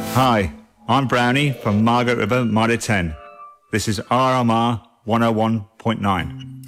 Hi, I'm Brownie from Margaret River Mitre 10. This is RMR 101.9.